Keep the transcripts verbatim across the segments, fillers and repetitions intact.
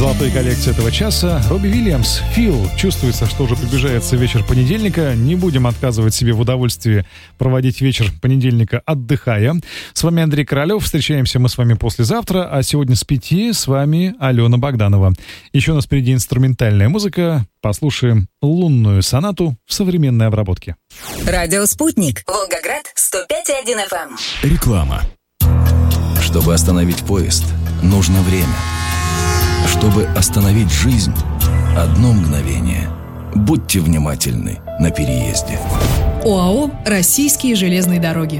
Золотой коллекции этого часа Робби Уильямс, «Фил». Чувствуется, что уже приближается вечер понедельника. Не будем отказывать себе в удовольствии проводить вечер понедельника, отдыхая. С вами Андрей Королев. Встречаемся мы с вами послезавтра, а сегодня с пяти с вами Алена Богданова. Еще у нас впереди инструментальная музыка. Послушаем лунную сонату в современной обработке. Радио «Спутник». Волгоград, сто пять и один эф эм. Реклама. Чтобы остановить поезд, нужно время. Чтобы остановить жизнь, одно мгновение. Будьте внимательны на переезде. ОАО «Российские железные дороги».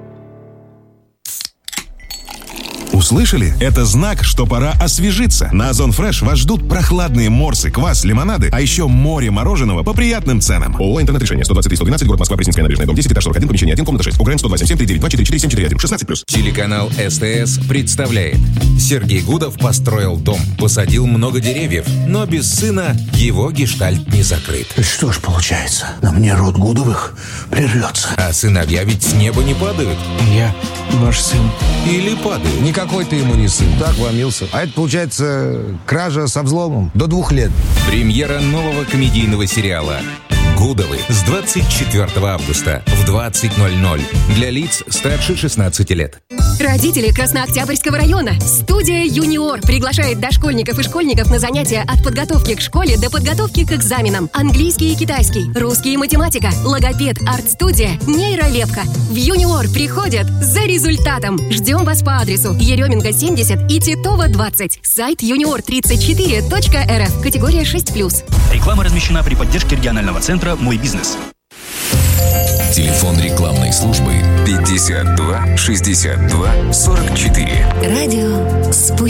Услышали? Это знак, что пора освежиться. На Озон Фреш вас ждут прохладные морсы, квас, лимонады, а еще море мороженого по приятным ценам. ООО «Интернет-решение». сто двадцать три сто двенадцать, город Москва, Пресненская набережная, дом десять, этаж сорок один, помещение один, комната шесть. УГРН сто два семь семь три девять два четыре четыре семь четыре один. шестнадцать плюс. Телеканал СТС представляет. Сергей Гудов построил дом, посадил много деревьев, но без сына его гештальт не закрыт. Что ж получается, на мне род Гудовых прервется. А сыновья ведь с неба не падают. Я ваш сын. Или падают. Никакой ты ему не сын. Так вломился. А это, получается, кража со взломом. До двух лет. Премьера нового комедийного сериала «Гудовы» с двадцать четвёртого августа в двадцать ноль ноль для лиц старше шестнадцати лет. Родители Краснооктябрьского района. Студия «Юниор» приглашает дошкольников и школьников на занятия от подготовки к школе до подготовки к экзаменам. Английский и китайский, русский и математика, логопед, арт-студия, нейролепка. В «Юниор» приходят за результатом. Ждем вас по адресу Еременко, семьдесят и Титова, двадцать. Сайт юниор тридцать четыре точка эр эф. Категория шесть плюс. Реклама размещена при поддержке регионального центра «Мой бизнес». Телефон рекламной службы пятьдесят два шестьдесят два сорок четыре. Радио «Спутник».